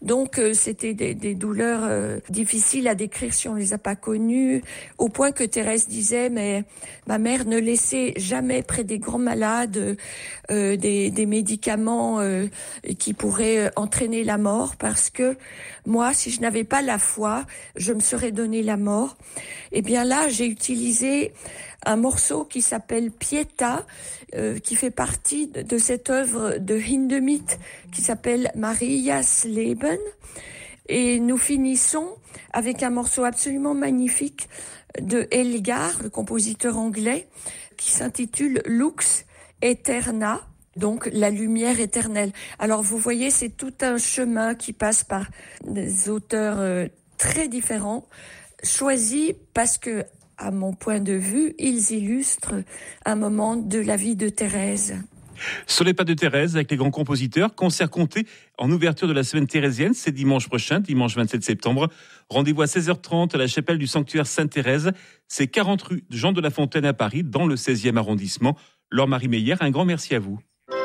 Donc c'était des douleurs difficiles à décrire si on les a pas connues, au point que Thérèse disait mais ma mère ne laissait jamais près des grands malades des médicaments qui pourraient entraîner la mort, parce que moi, si je n'avais pas la foi, je me serais donné la mort. Et bien là, j'ai utilisé un morceau qui s'appelle Pietà, qui fait partie de cette œuvre de Hindemith qui s'appelle Marias Leben. Et nous finissons avec un morceau absolument magnifique de Elgar, le compositeur anglais, qui s'intitule Lux Aeterna, donc la lumière éternelle. Alors vous voyez, c'est tout un chemin qui passe par des auteurs très différents, choisis parce que, à mon point de vue, ils illustrent un moment de la vie de Thérèse. Sur les pas de Thérèse, avec les grands compositeurs, concert compté en ouverture de la semaine thérésienne, c'est dimanche prochain, dimanche 27 septembre. Rendez-vous à 16h30 à la chapelle du sanctuaire Sainte-Thérèse. C'est 40 rue Jean de La Fontaine à Paris, dans le 16e arrondissement. Laure-Marie Meyer, un grand merci à vous.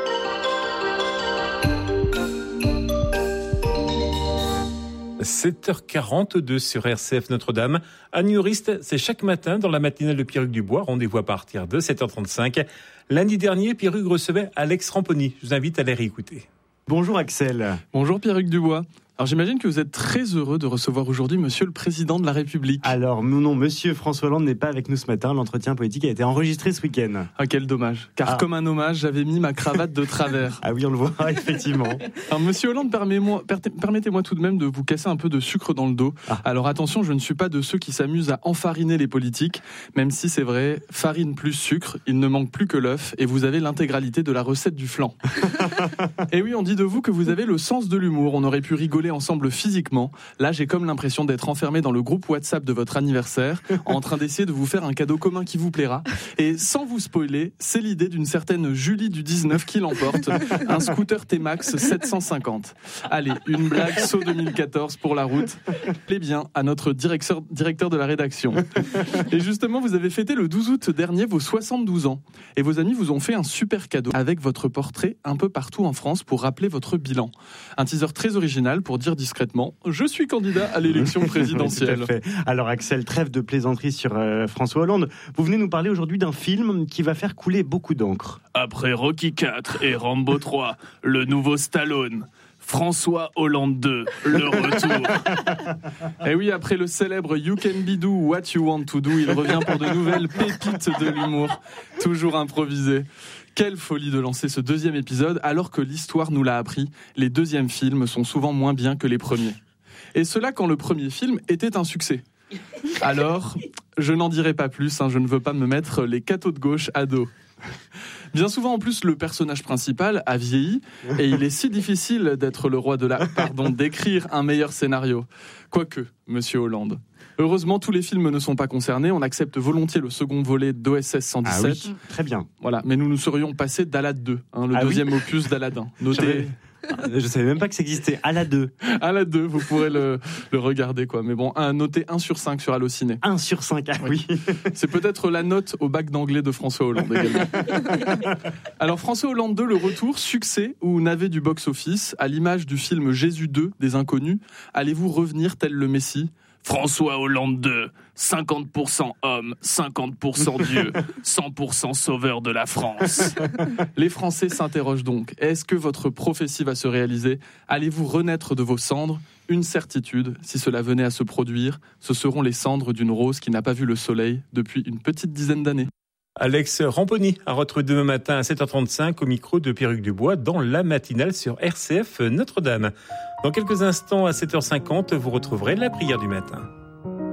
7h42 sur RCF Notre-Dame. Anne Juriste, c'est chaque matin dans la matinale de Pierruc Dubois. Rendez-vous à partir de 7h35. Lundi dernier, Pierruc recevait Alex Ramponi. Je vous invite à les réécouter. Bonjour Axel. Bonjour Pierruc Dubois. Alors j'imagine que vous êtes très heureux de recevoir aujourd'hui Monsieur le Président de la République. Alors non, Monsieur François Hollande n'est pas avec nous ce matin. L'entretien politique a été enregistré ce week-end. Ah quel dommage, car comme un hommage, j'avais mis ma cravate de travers. Ah oui, on le voit, effectivement. Alors Monsieur Hollande, permettez-moi tout de même de vous casser un peu de sucre dans le dos. Alors attention, je ne suis pas de ceux qui s'amusent à enfariner les politiques, même si c'est vrai, farine plus sucre, il ne manque plus que l'œuf, et vous avez l'intégralité de la recette du flan. Et oui, on dit de vous que vous avez le sens de l'humour. On aurait pu rigoler ensemble physiquement. Là, j'ai comme l'impression d'être enfermé dans le groupe WhatsApp de votre anniversaire, en train d'essayer de vous faire un cadeau commun qui vous plaira. Et sans vous spoiler, c'est l'idée d'une certaine Julie du 19 qui l'emporte, un scooter T-Max 750. Allez, une blague saut 2014 pour la route. Plaît bien à notre directeur de la rédaction. Et justement, vous avez fêté le 12 août dernier vos 72 ans. Et vos amis vous ont fait un super cadeau avec votre portrait un peu partout en France pour rappeler votre bilan. Un teaser très original pour dire discrètement « Je suis candidat à l'élection présidentielle ». Tout à fait. Alors Axel, trêve de plaisanterie sur François Hollande. Vous venez nous parler aujourd'hui d'un film qui va faire couler beaucoup d'encre. Après Rocky 4 et Rambo 3, le nouveau Stallone, François Hollande 2, le retour. Et oui, après le célèbre You Can Be Do What You Want to Do, il revient pour de nouvelles pépites de l'humour, toujours improvisées. Quelle folie de lancer ce deuxième épisode, alors que l'histoire nous l'a appris, les deuxièmes films sont souvent moins bien que les premiers. Et cela quand le premier film était un succès. Alors, je n'en dirai pas plus, je ne veux pas me mettre les cathos de gauche à dos. Bien souvent, en plus, le personnage principal a vieilli et il est si difficile d'être le roi d'écrire un meilleur scénario. Quoique, Monsieur Hollande. Heureusement, tous les films ne sont pas concernés. On accepte volontiers le second volet d'OSS 117. Ah oui, très bien. Voilà, mais nous nous serions passés d'Alad 2, le deuxième opus d'Aladin. Noté. Je savais même pas que ça existait. Alad 2. Alad 2, vous pourrez le regarder, quoi. Mais bon, noté 1 sur 5 sur Allociné. 1 sur 5, ah oui. C'est peut-être la note au bac d'anglais de François Hollande également. Alors, François Hollande 2, le retour, succès ou navet du box-office, à l'image du film Jésus 2 des Inconnus, allez-vous revenir tel le Messie ? François Hollande 2, 50% homme, 50% Dieu, 100% sauveur de la France. Les Français s'interrogent donc. Est-ce que votre prophétie va se réaliser ? Allez-vous renaître de vos cendres ? Une certitude, si cela venait à se produire, ce seront les cendres d'une rose qui n'a pas vu le soleil depuis une petite dizaine d'années. Alex Ramponi à retrouver demain matin à 7h35 au micro de Pierruc Dubois dans la matinale sur RCF Notre-Dame. Dans quelques instants à 7h50, vous retrouverez la prière du matin.